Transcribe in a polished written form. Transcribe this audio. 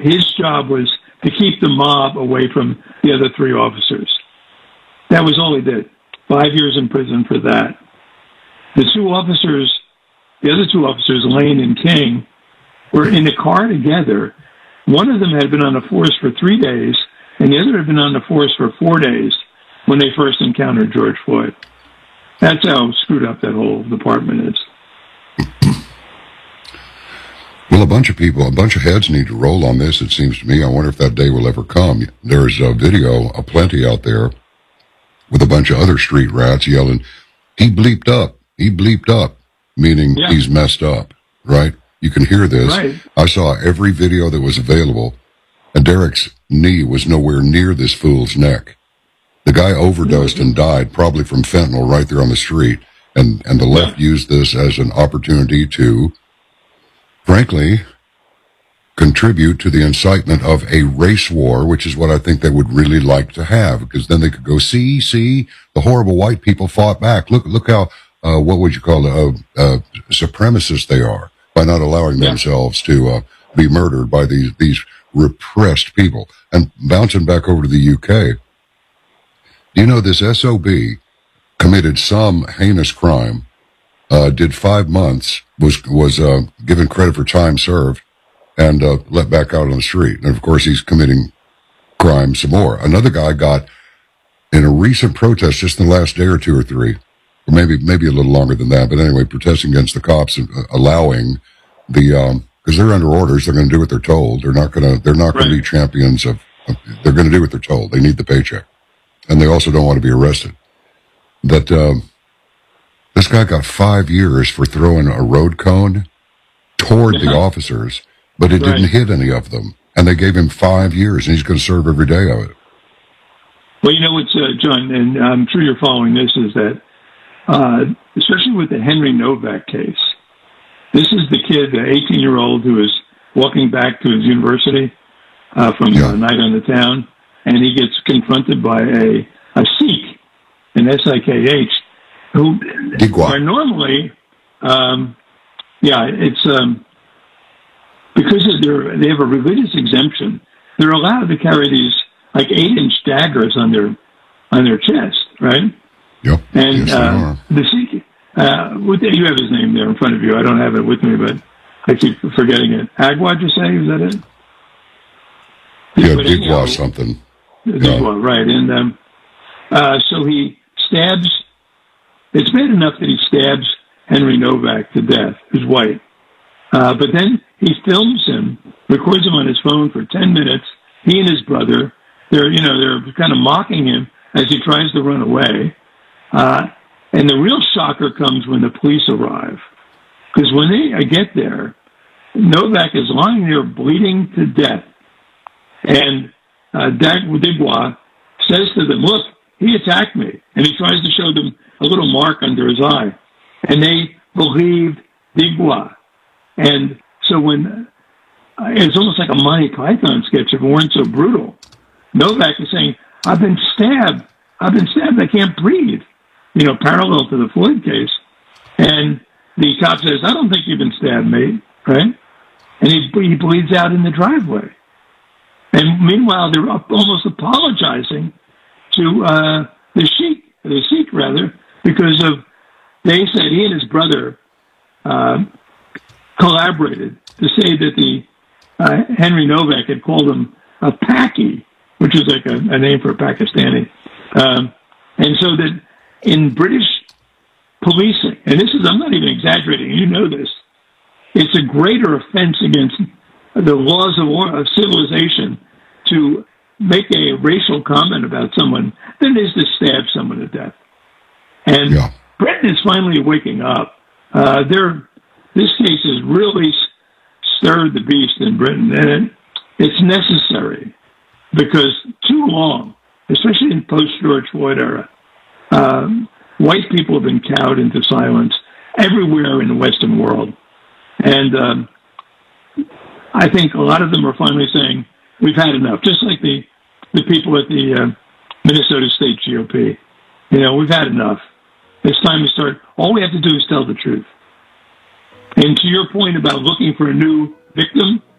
his job was to keep the mob away from the other three officers. That was all he did. 5 years in prison for that. The other two officers, Lane and King, were in a car together. One of them had been on the force for 3 days, and the other had been on the force for 4 days when they first encountered George Floyd. That's how screwed up that whole department is. Well, a bunch of heads need to roll on this, it seems to me. I wonder if that day will ever come. There's a video aplenty out there with a bunch of other street rats yelling, he bleeped up, meaning he's messed up, right? You can hear this. Right. I saw every video that was available, and Derek's knee was nowhere near this fool's neck. The guy overdosed and died, probably from fentanyl right there on the street, and the left used this as an opportunity to, frankly, contribute to the incitement of a race war, which is what I think they would really like to have, because then they could go, see, the horrible white people fought back. Look how, what would you call supremacists they are by not allowing themselves to be murdered by these repressed people. And bouncing back over to the UK, do you know this SOB committed some heinous crime, did 5 months, was given credit for time served, and let back out on the street. And of course, he's committing crime some more. Another guy got, in a recent protest just in the last day or two or three, or maybe a little longer than that, but anyway, protesting against the cops and allowing the, because they're under orders, they're going to do what they're told. They're not going to be champions of, they're going to do what they're told. They need the paycheck. And they also don't want to be arrested. That, this guy got 5 years for throwing a road cone toward the officers, but it didn't hit any of them. And they gave him 5 years, and he's going to serve every day of it. Well, you know what's, John, and I'm sure you're following this, is that, especially with the Henry Novak case, this is the kid, the 18-year-old who is walking back to his university from a night on the town, and he gets confronted by a Sikh, an S-I-K-H, who are normally, it's because they have a religious exemption. They're allowed to carry these like 8-inch daggers on their chest, right? Yep. And yes, the Sikh, you have his name there in front of you. I don't have it with me, but I keep forgetting it. Agwad, you say? Is that it? Yeah, Digwa something. Digwa, right. And so he stabs. It's bad enough that he stabs Henry Novak to death, who's white. But then he films him, records him on his phone for 10 minutes. He and his brother, they're kind of mocking him as he tries to run away. And the real shocker comes when the police arrive. Because when they get there, Novak is lying there bleeding to death. And Digwa says to them, look, he attacked me. And he tries to show them a little mark under his eye. And they believed Digwa. And so when it's almost like a Monty Python sketch if it weren't so brutal. Novak is saying, I've been stabbed. I can't breathe. Parallel to the Floyd case. And the cop says, I don't think you've been stabbed, mate. Right? And he bleeds out in the driveway. And meanwhile, they're almost apologizing to the Sikh, because they said he and his brother collaborated to say that the Henry Novak had called him a Paki, which is like a name for a Pakistani. And so that in British policing, and I'm not even exaggerating, you know this, it's a greater offense against the laws of civilization to make a racial comment about someone than it is to stab someone to death. And Britain is finally waking up. This case has really stirred the beast in Britain, and it's necessary because too long, especially in post-George Floyd era, white people have been cowed into silence everywhere in the Western world. And I think a lot of them are finally saying, we've had enough, just like the people at the Minnesota State GOP. We've had enough. It's time to start. All we have to do is tell the truth. And to your point about looking for a new victim,